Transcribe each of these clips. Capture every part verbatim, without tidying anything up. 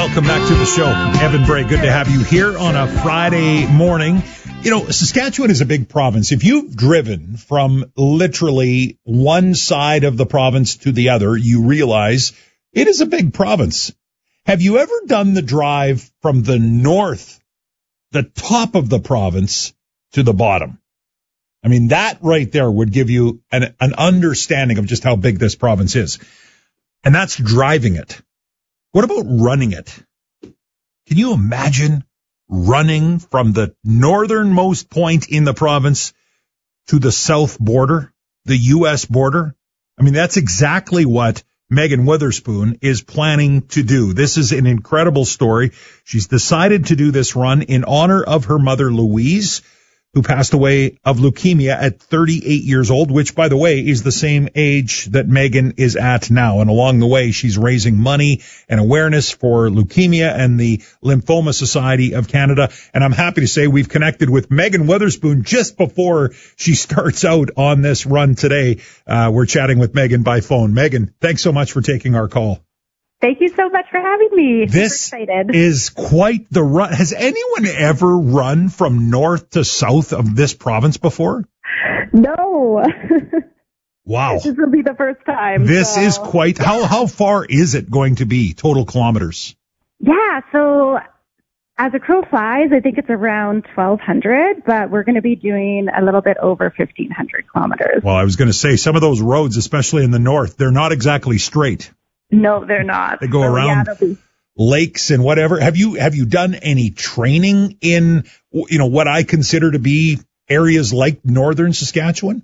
Welcome back to the show. Evan Bray, good to have you here on a Friday morning. You know, Saskatchewan is a big province. If you've driven from literally one side of the province to the other, you realize it is a big province. Have you ever done the drive from the north, the top of the province, to the bottom? I mean, that right there would give you an, an understanding of just how big this province is. And that's driving it. What about running it? Can you imagine running from the northernmost point in the province to the south border, the U S border? I mean, that's exactly what Megan Witherspoon is planning to do. This is an incredible story. She's decided to do this run in honor of her mother, Louise, who passed away of leukemia at thirty-eight years old, which, by the way, is the same age that Megan is at now. And along the way, she's raising money and awareness for leukemia and the Lymphoma Society of Canada. And I'm happy to say we've connected with Megan Witherspoon just before she starts out on this run today. Uh, we're chatting with Megan by phone. Megan, thanks so much for taking our call. Thank you so much for having me. This Super excited. is quite the run. Has anyone ever run from north to south of this province before? No. Wow. This will be the first time. This so. is quite, how, how far is it going to be, total kilometers? Yeah, so as a crow flies, I think it's around twelve hundred, but we're going to be doing a little bit over fifteen hundred kilometers. Well, I was going to say, some of those roads, especially in the north, they're not exactly straight. No, they're not. They go so, around yeah, be... lakes and whatever. Have you have you done any training in, you know, what I consider to be areas like northern Saskatchewan?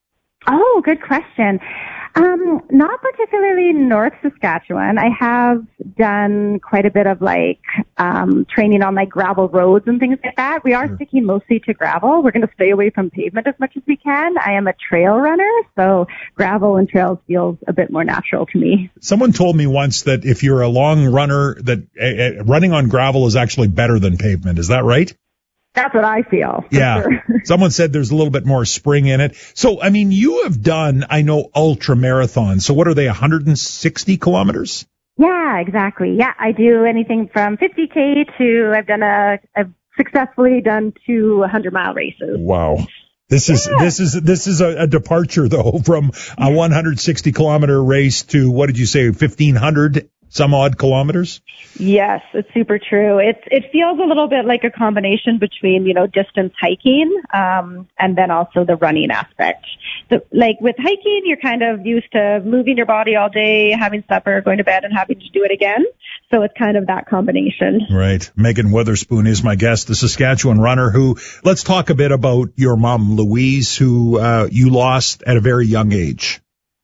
Oh, good question. Um, not particularly North Saskatchewan. I have done quite a bit of like um, training on like gravel roads and things like that. We are Sure. sticking mostly to gravel. We're going to stay away from pavement as much as we can. I am a trail runner, so gravel and trails feels a bit more natural to me. Someone told me once that if you're a long runner, that uh, uh, running on gravel is actually better than pavement. Is that right? That's what I feel. Yeah. Sure. Someone said there's a little bit more spring in it. So, I mean, you have done, I know, ultra marathons. So what are they, one hundred sixty kilometers? Yeah, exactly. Yeah, I do anything from fifty K to I've done a, I've successfully done two one hundred mile races. Wow. This is, Yeah. this is, this is a, a departure though from a one hundred sixty kilometer race to, what did you say, fifteen hundred some odd kilometers? Yes, it's super true. It it feels a little bit like a combination between, you know, distance hiking, um, and then also the running aspect. So, like with hiking, you're kind of used to moving your body all day, having supper, going to bed, and having to do it again. So it's kind of that combination. Right. Megan Witherspoon is my guest, the Saskatchewan runner who, let's talk a bit about your mom, Louise, who uh, you lost at a very young age.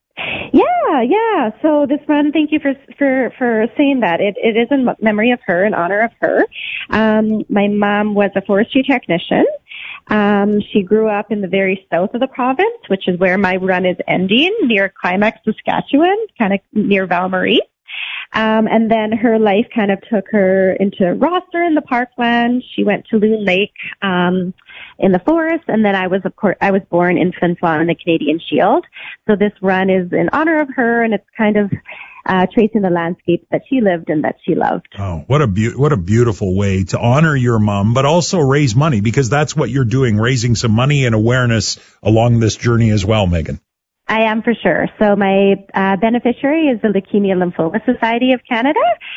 Yeah, yeah. So this run, thank you for for for saying that. It it is in memory of her, in honor of her. Um, my mom was a forestry technician. Um, she grew up in the very south of the province, which is where my run is ending, near Climax, Saskatchewan, kind of near Val-Marie. Um, and then her life kind of took her into Roster in the parkland. She went to Loon Lake, um, in the forest. And then I was, of course, I was born in Flin Flon in the Canadian Shield. So this run is in honor of her, and it's kind of, uh, tracing the landscapes that she lived and that she loved. Oh, what a be- what a beautiful way to honor your mom, but also raise money, because that's what you're doing, raising some money and awareness along this journey as well, Megan. I am for sure. So my uh, beneficiary is the Leukemia Lymphoma Society of Canada,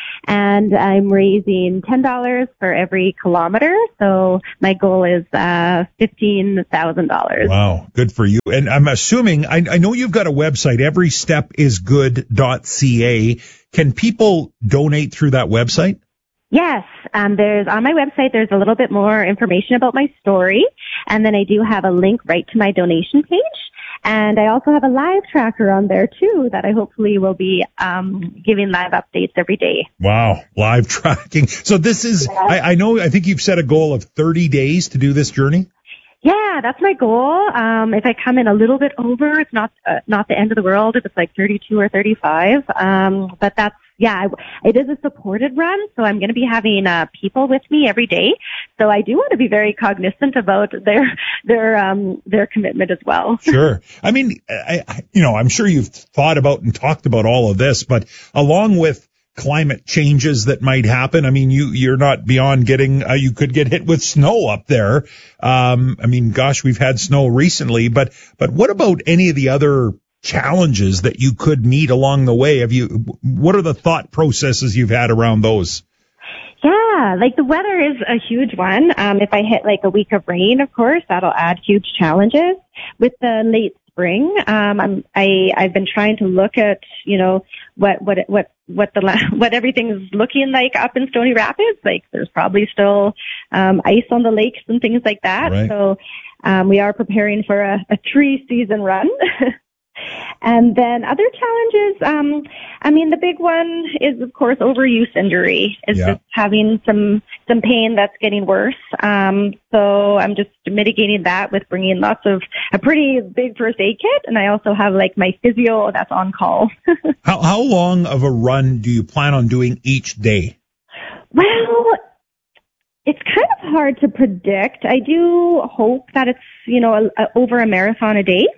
and I'm raising ten dollars for every kilometer. So my goal is uh, fifteen thousand dollars. Wow, good for you. And I'm assuming, I, I know you've got a website, every step is good dot c a. Can people donate through that website? Yes, um, there's on my website, there's a little bit more information about my story, and then I do have a link right to my donation page. And I also have a live tracker on there too that I hopefully will be um, giving live updates every day. Wow, live tracking. So this is, Yeah. I, I know, I think you've set a goal of thirty days to do this journey. Yeah, that's my goal. Um, if I come in a little bit over, it's not uh, not the end of the world if it's like thirty-two or thirty-five. Um, but that's, yeah, it is a supported run, so I'm going to be having uh, people with me every day. So I do want to be very cognizant about their their um, their commitment as well. Sure. I mean, I, I, you know, I'm sure you've thought about and talked about all of this, but along with climate changes that might happen. I mean, you, you're not beyond getting, uh, you could get hit with snow up there. Um, I mean, gosh, we've had snow recently, but, but what about any of the other challenges that you could meet along the way? Have you, what are the thought processes you've had around those? Yeah, like the weather is a huge one. Um, if I hit like a week of rain, of course, that'll add huge challenges. With the late spring, um, I'm, I, I've been trying to look at, you know, what, what, what, what the, what everything's looking like up in Stony Rapids. Like there's probably still, um, ice on the lakes and things like that. Right. So, um, we are preparing for a, a three season run. And then other challenges, um, I mean, the big one is, of course, overuse injury. It's yeah. just having some, some pain that's getting worse. Um, so I'm just mitigating that with bringing lots of, a pretty big first aid kit. And I also have like my physio that's on call. how, how long of a run do you plan on doing each day? Well, it's kind of hard to predict. I do hope that it's, you know, a, a, over a marathon a day.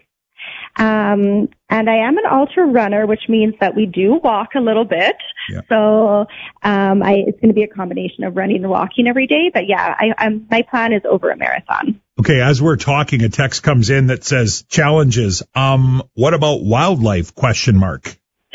Um, and I am an ultra runner, which means that we do walk a little bit. Yeah. So, um, I, it's going to be a combination of running and walking every day. But yeah, I, I'm, my plan is over a marathon. Okay. As we're talking, a text comes in that says challenges. Um, what about wildlife? Question mark.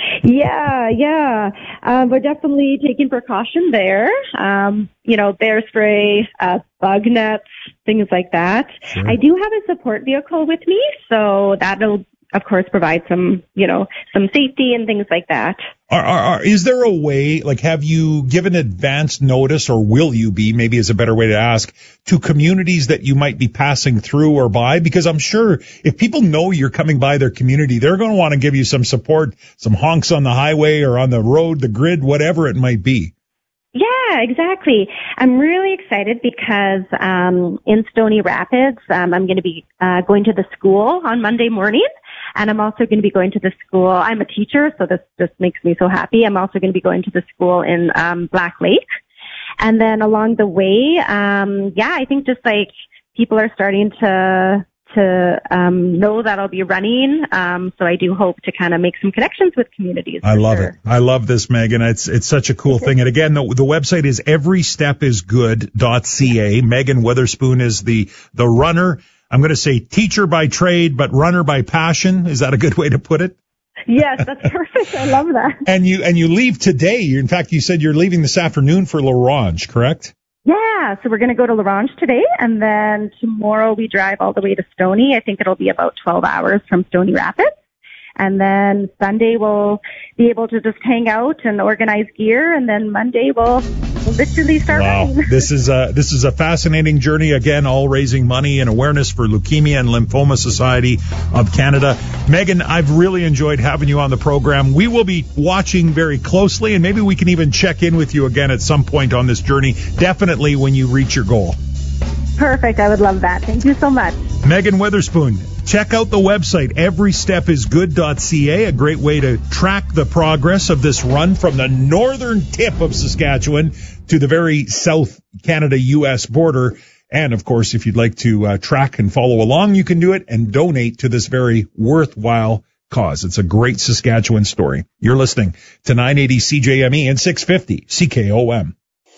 Yeah, yeah. Um, we're definitely taking precaution there. Um, you know, bear spray, uh, bug nets, things like that. Sure. I do have a support vehicle with me, so that'll, of course, provide some, you know, some safety and things like that. Are, are, are, is there a way, like, have you given advance notice, or will you be, maybe is a better way to ask, to communities that you might be passing through or by? Because I'm sure if people know you're coming by their community, they're going to want to give you some support, some honks on the highway or on the road, the grid, whatever it might be. Yeah, exactly. I'm really excited because um, in Stony Rapids, um, I'm going to be uh, going to the school on Monday morning. And I'm also going to be going to the school. I'm a teacher, so this just makes me so happy. I'm also going to be going to the school in um, Black Lake. And then along the way, um, yeah, I think just like people are starting to to um, know that I'll be running. Um, so I do hope to kind of make some connections with communities. I love sure. it. I love this, Megan. It's it's such a cool thing. And again, the, the website is every step is good dot c a. Megan Witherspoon is the the runner. I'm going to say teacher by trade, but runner by passion. Is that a good way to put it? Yes, that's perfect. I love that. And you and you leave today. In fact, you said you're leaving this afternoon for La Ronge, correct? Yeah, so we're going to go to La Ronge today, and then tomorrow we drive all the way to Stony. I think it'll be about twelve hours from Stony Rapids. And then Sunday we'll be able to just hang out and organize gear, and then Monday we'll, we'll literally start wow. running. This is a this is a fascinating journey. Again, all raising money and awareness for Leukemia and Lymphoma Society of Canada. Megan, I've really enjoyed having you on the program. We will be watching very closely, and maybe we can even check in with you again at some point on this journey. Definitely when you reach your goal. Perfect. I would love that. Thank you so much. Megan Witherspoon. Check out the website, every step is good dot c a, a great way to track the progress of this run from the northern tip of Saskatchewan to the very South Canada-U S border. And, of course, if you'd like to uh, track and follow along, you can do it and donate to this very worthwhile cause. It's a great Saskatchewan story. You're listening to nine eighty C J M E and six fifty C K O M.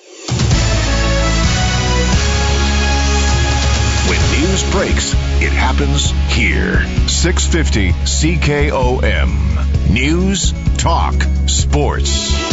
When news breaks, it happens here. six fifty C K O M. News, talk, sports.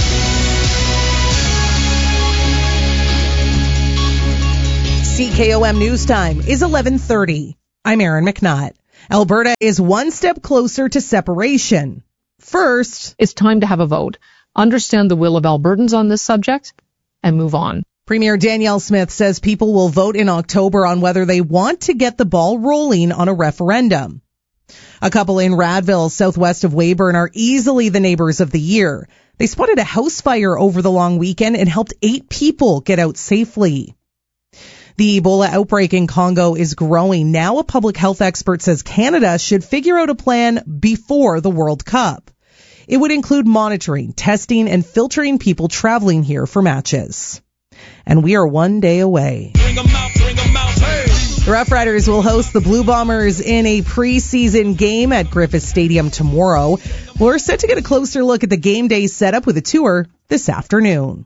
C K O M News Time is eleven thirty. I'm Erin McNutt. Alberta is one step closer to separation. First, it's time to have a vote, understand the will of Albertans on this subject, and move on. Premier Danielle Smith says people will vote in October on whether they want to get the ball rolling on a referendum. A couple in Radville, southwest of Weyburn, are easily the neighbors of the year. They spotted a house fire over the long weekend and helped eight people get out safely. The Ebola outbreak in Congo is growing. Now a public health expert says Canada should figure out a plan before the World Cup. It would include monitoring, testing, and filtering people traveling here for matches. And we are one day away. Bring 'em out, bring 'em out, hey. The Rough Riders will host the Blue Bombers in a preseason game at Griffith Stadium tomorrow. We're set to get a closer look at the game day setup with a tour this afternoon.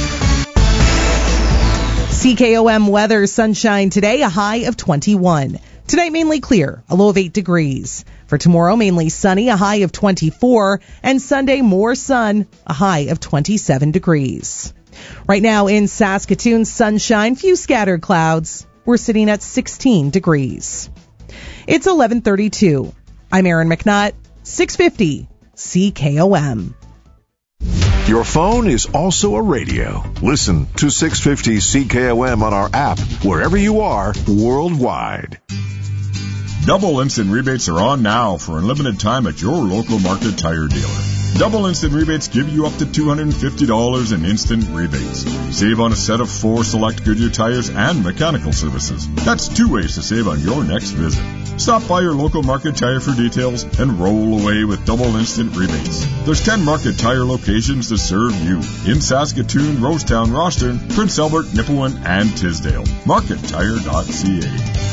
C K O M weather, sunshine today, a high of twenty-one. Tonight mainly clear, a low of eight degrees. For tomorrow, mainly sunny, a high of twenty-four. And Sunday, more sun, a high of twenty-seven degrees. Right now in Saskatoon, sunshine, few scattered clouds. We're sitting at sixteen degrees. It's eleven thirty-two. I'm Erin McNutt, six fifty C K O M. Your phone is also a radio. Listen to six fifty C K O M on our app wherever you are worldwide. Double instant rebates are on now for a limited time at your local Market Tire dealer. Double instant rebates give you up to two hundred fifty dollars in instant rebates. Save on a set of four select Goodyear tires and mechanical services. That's two ways to save on your next visit. Stop by your local Market Tire for details and roll away with double instant rebates. There's ten Market Tire locations to serve you in Saskatoon, Rosetown, Rosthern, Prince Albert, Nipawin, and Tisdale. market tire dot c a.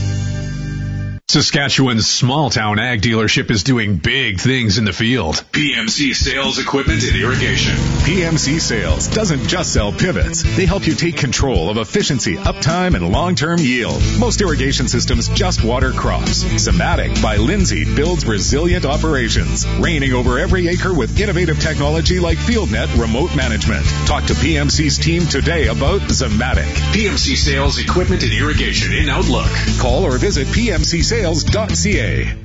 Saskatchewan's small-town ag dealership is doing big things in the field. P M C Sales Equipment and Irrigation. P M C Sales doesn't just sell pivots. They help you take control of efficiency, uptime, and long-term yield. Most irrigation systems just water crops. Zematic by Lindsay builds resilient operations, reigning over every acre with innovative technology like FieldNet remote management. Talk to P M C's team today about Zematic. P M C Sales Equipment and Irrigation in Outlook. Call or visit p m c sales dot c a.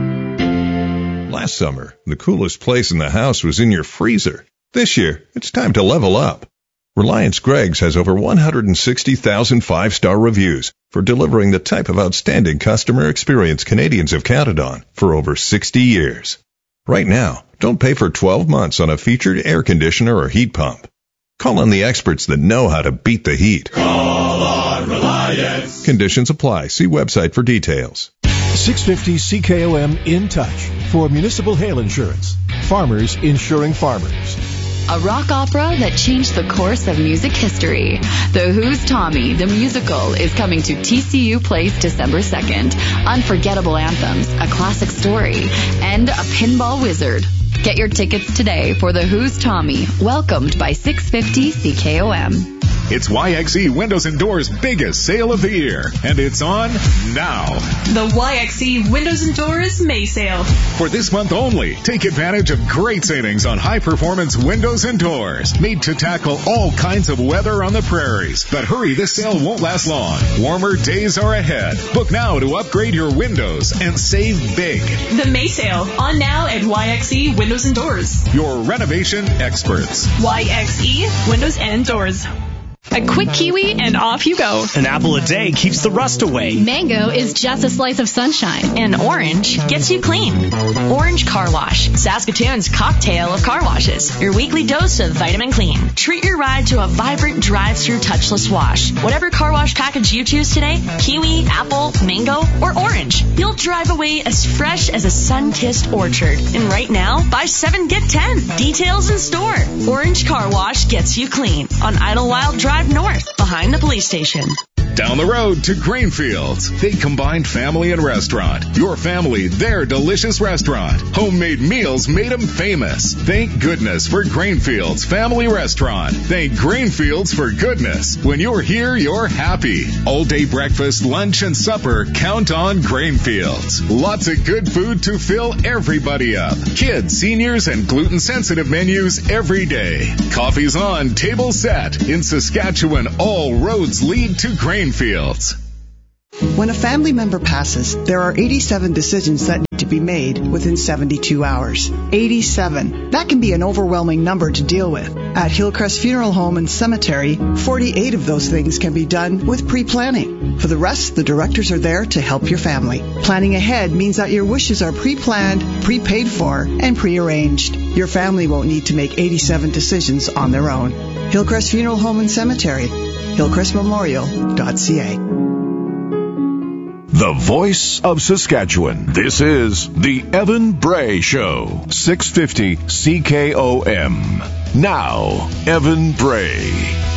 Last summer, the coolest place in the house was in your freezer. This year, it's time to level up. Reliance Greggs has over one hundred sixty thousand five-star reviews for delivering the type of outstanding customer experience Canadians have counted on for over sixty years. Right now, don't pay for twelve months on a featured air conditioner or heat pump. Call on the experts that know how to beat the heat. Call on Reliance. Conditions apply. See website for details. six fifty C K O M in touch for municipal hail insurance. Farmers insuring farmers. A rock opera that changed the course of music history. The Who's Tommy, the musical, is coming to T C U Place December second. Unforgettable anthems, a classic story, and a pinball wizard. Get your tickets today for The Who's Tommy, welcomed by six fifty C K O M. It's Y X E Windows and Doors' biggest sale of the year, and it's on now. The Y X E Windows and Doors May Sale. For this month only, take advantage of great savings on high-performance windows and doors, made to tackle all kinds of weather on the prairies. But hurry, this sale won't last long. Warmer days are ahead. Book now to upgrade your windows and save big. The May Sale, on now at Y X E Windows and Doors. Your renovation experts. Y X E Windows and Doors. A quick kiwi and off you go. An apple a day keeps the rust away. Mango is just a slice of sunshine. And orange gets you clean. Orange Car Wash, Saskatoon's cocktail of car washes. Your weekly dose of vitamin clean. Treat your ride to a vibrant drive-through touchless wash. Whatever car wash package you choose today, kiwi, apple, mango, or orange, you'll drive away as fresh as a sun-kissed orchard. And right now, buy seven, get ten. Details in store. Orange Car Wash gets you clean on Idlewild Drive North, behind the police station. Down the road to Grainfields. They combined family and restaurant. Your family, their delicious restaurant. Homemade meals made them famous. Thank goodness for Grainfields Family Restaurant. Thank Grainfields for goodness. When you're here, you're happy. All day breakfast, lunch, and supper, count on Grainfields. Lots of good food to fill everybody up. Kids, seniors, and gluten-sensitive menus every day. Coffee's on, table set. In Saskatchewan, all roads lead to Grainfields. Fields. When a family member passes, there are eighty-seven decisions that need to be made within seventy-two hours. eighty-seven. That can be an overwhelming number to deal with. At Hillcrest Funeral Home and Cemetery, forty-eight of those things can be done with pre-planning. For the rest, the directors are there to help your family. Planning ahead means that your wishes are pre-planned, prepaid for, and pre-arranged. Your family won't need to make eighty-seven decisions on their own. Hillcrest Funeral Home and Cemetery, hillcrest memorial dot c a. The voice of Saskatchewan. This is the Evan Bray Show. six fifty C K O M. Now, Evan Bray.